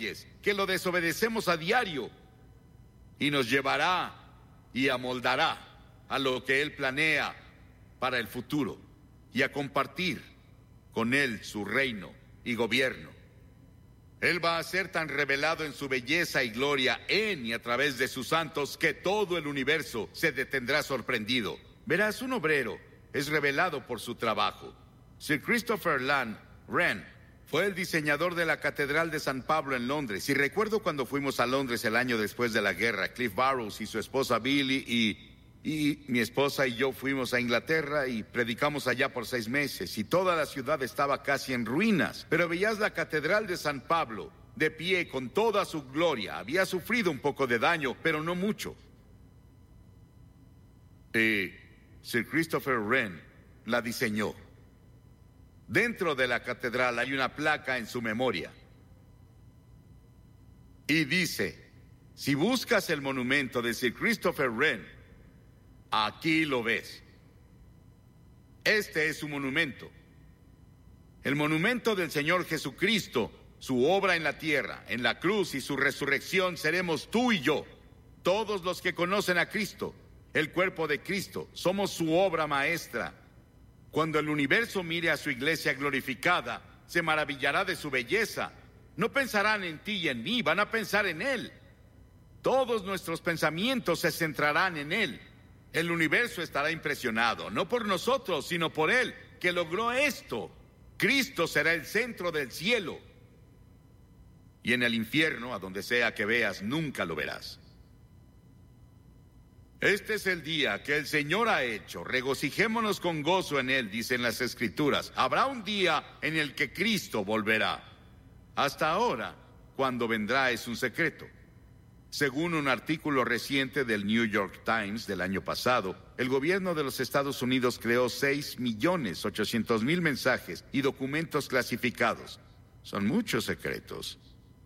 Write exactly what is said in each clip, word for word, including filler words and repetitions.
leyes, que lo desobedecemos a diario, y nos llevará y amoldará a lo que Él planea para el futuro y a compartir con Él su reino y gobierno. Él va a ser tan revelado en su belleza y gloria en y a través de sus santos que todo el universo se detendrá sorprendido. Verás, un obrero es revelado por su trabajo. Sir Christopher Land Wren fue el diseñador de la Catedral de San Pablo en Londres. Y recuerdo cuando fuimos a Londres el año después de la guerra. Cliff Barrows y su esposa Billy y, y mi esposa y yo fuimos a Inglaterra y predicamos allá por seis meses. Y toda la ciudad estaba casi en ruinas. Pero veías la Catedral de San Pablo de pie con toda su gloria. Había sufrido un poco de daño, pero no mucho. Y Sir Christopher Wren la diseñó. Dentro de la catedral hay una placa en su memoria. Y dice, si buscas el monumento de Sir Christopher Wren, aquí lo ves. Este es su monumento. El monumento del Señor Jesucristo, su obra en la tierra, en la cruz y su resurrección, seremos tú y yo. Todos los que conocen a Cristo, el cuerpo de Cristo, somos su obra maestra. Cuando el universo mire a su iglesia glorificada, se maravillará de su belleza. No pensarán en ti y en mí, van a pensar en Él. Todos nuestros pensamientos se centrarán en Él. El universo estará impresionado, no por nosotros, sino por Él, que logró esto. Cristo será el centro del cielo. Y en el infierno, a donde sea que veas, nunca lo verás. Este es el día que el Señor ha hecho. Regocijémonos con gozo en Él, dicen las Escrituras. Habrá un día en el que Cristo volverá. Hasta ahora, cuando vendrá es un secreto. Según un artículo reciente del New York Times del año pasado, el gobierno de los Estados Unidos creó seis millones ochocientos mil mensajes y documentos clasificados. Son muchos secretos.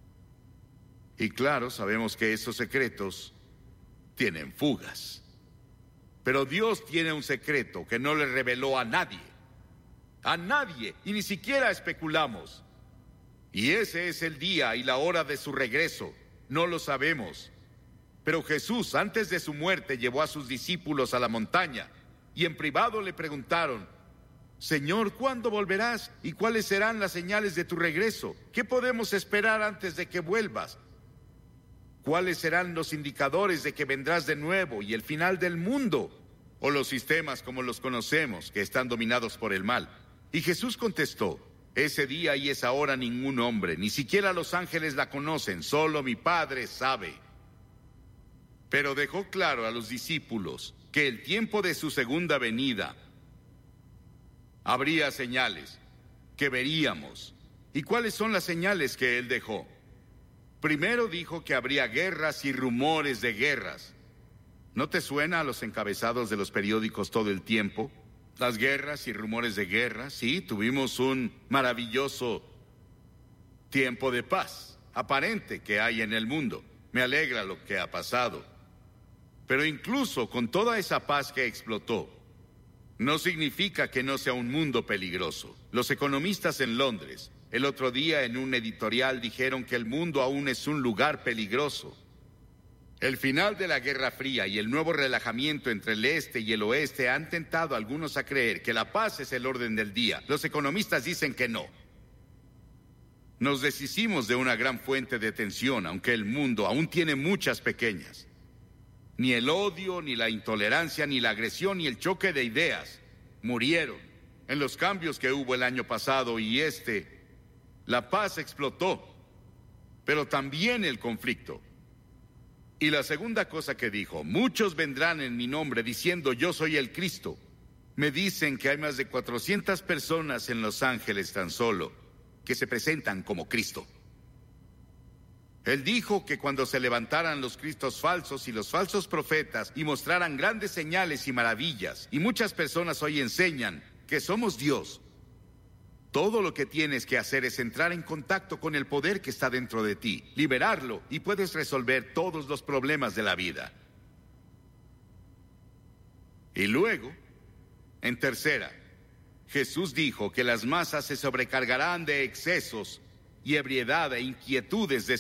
Y claro, sabemos que esos secretos tienen fugas. Pero Dios tiene un secreto que no le reveló a nadie. A nadie, y ni siquiera especulamos. Y ese es el día y la hora de su regreso. No lo sabemos. Pero Jesús, antes de su muerte, llevó a sus discípulos a la montaña y en privado le preguntaron: Señor, ¿cuándo volverás? ¿Y cuáles serán las señales de tu regreso? ¿Qué podemos esperar antes de que vuelvas? ¿Cuáles serán los indicadores de que vendrás de nuevo y el final del mundo? O los sistemas como los conocemos, que están dominados por el mal. Y Jesús contestó: ese día y esa hora ningún hombre, ni siquiera los ángeles la conocen, solo mi Padre sabe. Pero dejó claro a los discípulos que el tiempo de su segunda venida habría señales que veríamos. ¿Y cuáles son las señales que él dejó? Primero dijo que habría guerras y rumores de guerras. ¿No te suena a los encabezados de los periódicos todo el tiempo? Las guerras y rumores de guerra. Sí, tuvimos un maravilloso tiempo de paz aparente que hay en el mundo. Me alegra lo que ha pasado. Pero incluso con toda esa paz que explotó, no significa que no sea un mundo peligroso. Los economistas en Londres, el otro día en un editorial dijeron que el mundo aún es un lugar peligroso. El final de la Guerra Fría y el nuevo relajamiento entre el este y el oeste han tentado a algunos a creer que la paz es el orden del día. Los economistas dicen que no. Nos deshicimos de una gran fuente de tensión, aunque el mundo aún tiene muchas pequeñas. Ni el odio, ni la intolerancia, ni la agresión, ni el choque de ideas murieron en los cambios que hubo el año pasado y este. La paz explotó, pero también el conflicto. Y la segunda cosa que dijo: muchos vendrán en mi nombre diciendo yo soy el Cristo. Me dicen que hay más de cuatrocientas personas en Los Ángeles tan solo que se presentan como Cristo. Él dijo que cuando se levantaran los cristos falsos y los falsos profetas y mostraran grandes señales y maravillas, y muchas personas hoy enseñan que somos Dios, todo lo que tienes que hacer es entrar en contacto con el poder que está dentro de ti, liberarlo, y puedes resolver todos los problemas de la vida. Y luego, en tercera, Jesús dijo que las masas se sobrecargarán de excesos y ebriedad e inquietudes de